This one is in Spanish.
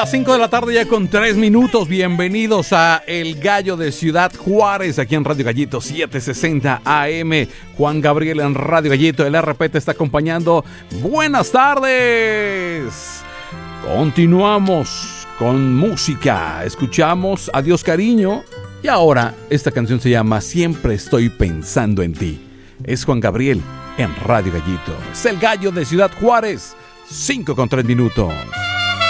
Las 5 de la tarde ya con 3 minutos. Bienvenidos a El Gallo de Ciudad Juárez, aquí en Radio Gallito 760 AM. Juan Gabriel en Radio Gallito, el RP te está acompañando. Buenas tardes. Continuamos con música. Escuchamos Adiós Cariño. Y ahora esta canción se llama Siempre estoy pensando en ti. Es Juan Gabriel en Radio Gallito. Es El Gallo de Ciudad Juárez. 5 con 3 minutos.